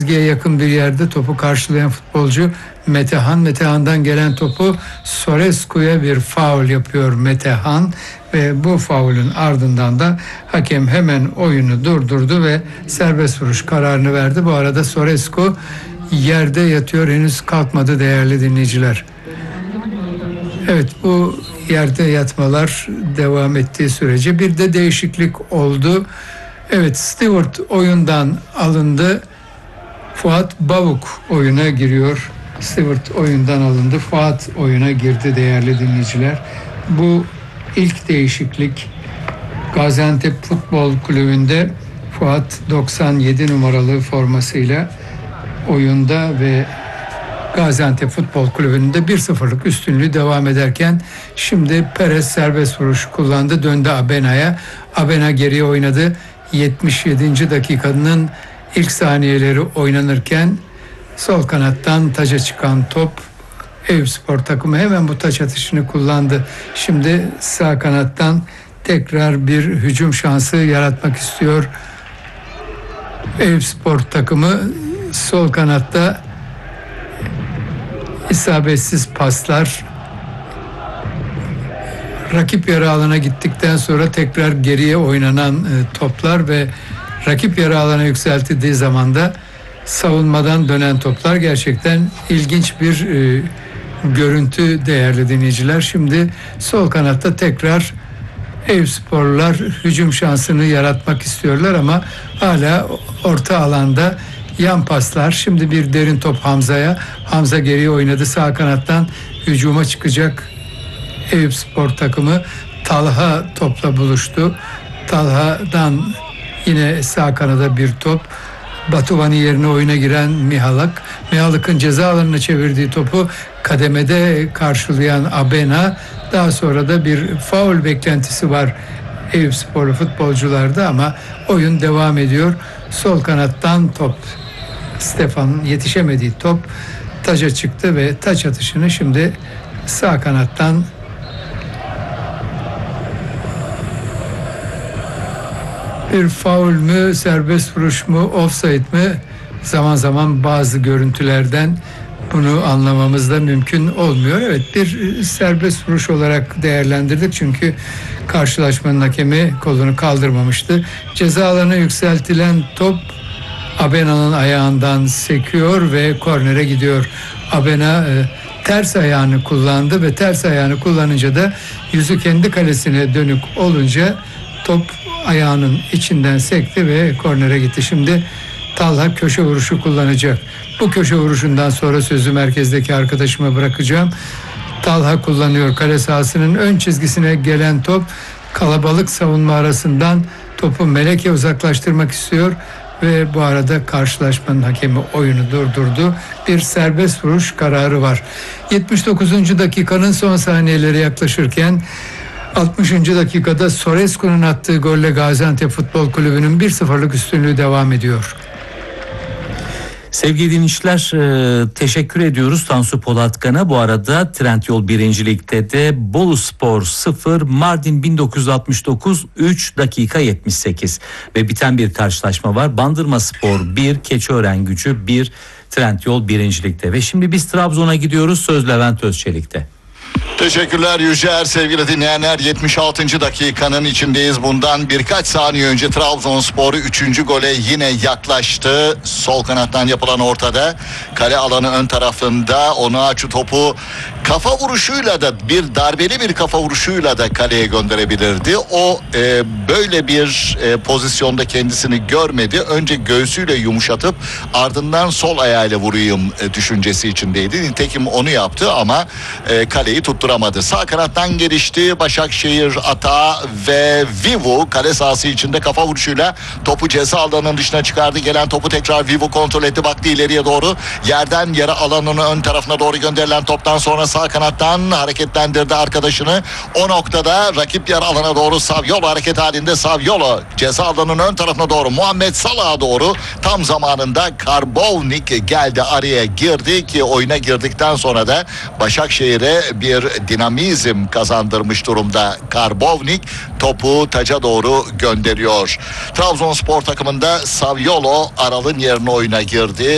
yakın bir yerde topu karşılayan futbolcu Metehan. Metehan'dan gelen topu Sorescu'ya bir faul yapıyor Metehan ve bu faulün ardından da hakem hemen oyunu durdurdu ve serbest vuruş kararını verdi. Bu arada Sorescu yerde yatıyor, henüz kalkmadı değerli dinleyiciler. Evet, bu yerde yatmalar devam ettiği sürece bir de değişiklik oldu. Evet, Stewart oyundan alındı. Fuat Bavuk oyuna giriyor. Stewart oyundan alındı. Fuat oyuna girdi değerli dinleyiciler. Bu ilk değişiklik. Gaziantep Futbol Kulübü'nde Fuat 97 numaralı formasıyla oyunda ve Gaziantep Futbol Kulübü'nde 1-0'lık üstünlüğü devam ederken şimdi Perez serbest vuruş kullandı. Döndü Abena'ya. Abena geriye oynadı. 77. dakikanın ilk saniyeleri oynanırken sol kanattan taca çıkan top, Eyüpspor takımı hemen bu taç atışını kullandı. Şimdi sağ kanattan tekrar bir hücum şansı yaratmak istiyor Eyüpspor takımı. Sol kanatta isabetsiz paslar, rakip yarı alana gittikten sonra tekrar geriye oynanan toplar ve rakip yarı alana yükseltildiği zaman da savunmadan dönen toplar, gerçekten ilginç bir görüntü değerli dinleyiciler. Şimdi sol kanatta tekrar Eyüpsporlular hücum şansını yaratmak istiyorlar ama hala orta alanda yan paslar. Şimdi bir derin top Hamza'ya. Hamza geriye oynadı. Sağ kanattan hücuma çıkacak Eyüpspor takımı. Talha topla buluştu. Talha'dan yine sağ kanada bir top. Batuvan'ın yerine oyuna giren Mihalak. Mihalak'ın ceza alanına çevirdiği topu kademede karşılayan Abena. Daha sonra da bir faul beklentisi var Eyüpsporlu futbolcularda ama oyun devam ediyor. Sol kanattan top, Stefan'ın yetişemediği top taca çıktı ve taç atışını şimdi sağ kanattan bir faul mü, serbest vuruş mu, offside mi? Zaman zaman bazı görüntülerden bunu anlamamız da mümkün olmuyor. Evet, bir serbest vuruş olarak değerlendirdik çünkü karşılaşmanın hakemi kolunu kaldırmamıştı. Ceza alanına yükseltilen top Abena'nın ayağından sekiyor ve kornere gidiyor. Abena ters ayağını kullandı ve ters ayağını kullanınca da yüzü kendi kalesine dönük olunca top ayağının içinden sekti ve kornere gitti. Şimdi Talha köşe vuruşu kullanacak. Bu köşe vuruşundan sonra sözü merkezdeki arkadaşıma bırakacağım. Talha kullanıyor. Kale sahasının ön çizgisine gelen top, kalabalık savunma arasından topu Meleke uzaklaştırmak istiyor ve bu arada karşılaşmanın hakemi oyunu durdurdu. Bir serbest vuruş kararı var. 79. dakikanın son saniyeleri yaklaşırken 60. dakikada Sorescu'nun attığı golle Gaziantep Futbol Kulübü'nün 1-0'lık üstünlüğü devam ediyor. Sevgili dinleyiciler, teşekkür ediyoruz Tansu Polatkan'a. Bu arada Trendyol 1. Lig'de de Boluspor 0, Mardin 1969 3 dakika 78 ve biten bir karşılaşma var. Bandırmaspor 1, Keçiören-Gücü 1, Trendyol 1. Lig'de. Ve şimdi biz Trabzon'a gidiyoruz. Söz Levent Özçelik'te. Teşekkürler Yücer. Sevgili dinleyenler, 76. dakikanın içindeyiz. Bundan birkaç saniye önce Trabzonspor 3. gole yine yaklaştı. Sol kanattan yapılan ortada, kale alanı ön tarafında Onuachu topu kafa vuruşuyla da, bir darbeli bir kafa vuruşuyla da kaleye gönderebilirdi. O böyle bir pozisyonda kendisini görmedi. Önce göğsüyle yumuşatıp ardından sol ayağıyla vurayım düşüncesi içindeydi. Nitekim onu yaptı ama kaleyi tutturamadı. Sağ kanattan gelişti. Başakşehir atağı ve Vivu kale sahası içinde kafa vuruşuyla topu ceza alanının dışına çıkardı. Gelen topu tekrar Vivu kontrol etti. Baktı ileriye doğru. Yerden yere alanının ön tarafına doğru gönderilen toptan sonra sağ kanattan hareketlendirdi arkadaşını. O noktada rakip yer alana doğru Saviolo hareket halinde. Saviolo ceza alanının ön tarafına doğru Muhammed Salah'a doğru tam zamanında Karbovnik geldi, araya girdi ki oyuna girdikten sonra da Başakşehir'e bir dinamizm kazandırmış durumda. Karbovnik topu taca doğru gönderiyor. Trabzonspor takımında Saviolo Aral'ın yerine oyuna girdi.